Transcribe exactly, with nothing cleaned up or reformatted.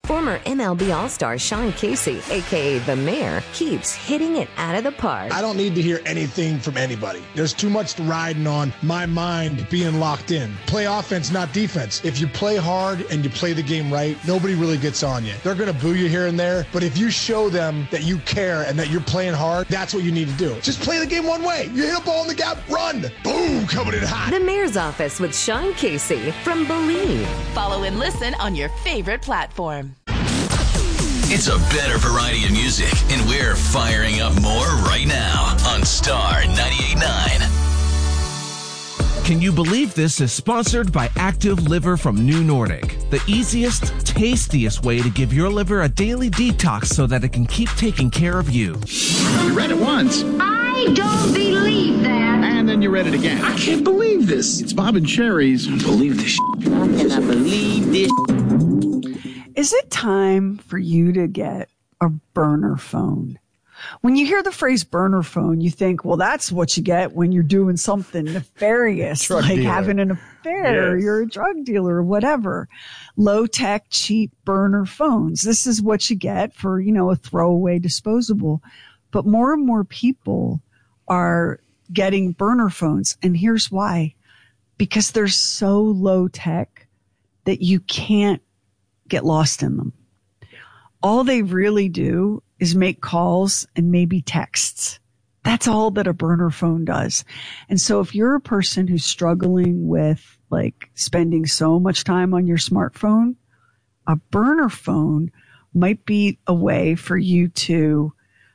Former M L B All-Star Sean Casey, a k a. The Mayor, keeps hitting it out of the park. I don't need to hear anything from anybody. There's too much riding on my mind being locked in. Play offense, not defense. If you play hard and you play the game right, nobody really gets on you. They're going to boo you here and there, but if you show them that you care and that you're playing hard, that's what you need to do. Just play the game one way. You hit a ball in the gap, run. Boom, coming in hot. The Mayor's Office with Sean Casey from Believe. Follow and listen on your favorite platform. It's a better variety of music, and we're firing up more right now on Star ninety-eight point nine. Can you believe this is sponsored by Active Liver from New Nordic, the easiest, tastiest way to give your liver a daily detox so that it can keep taking care of you. You read it once. I don't believe that. And then you read it again. I can't believe this. It's Bob and Sherry's. I don't believe this shit. I cannot believe this. Is it time for you to get a burner phone? When you hear the phrase burner phone, you think, well, that's what you get when you're doing something nefarious, like dealer. having an affair, Yes. you're a drug dealer or whatever. Low-tech, cheap burner phones. This is what you get for, you know, a throwaway disposable. But more and more people are getting burner phones. And here's why. Because they're so low-tech that you can't get lost in them. All they really do is make calls and maybe texts. That's all that a burner phone does. And so if you're a person who's struggling with like spending so much time on your smartphone, a burner phone might be a way for you to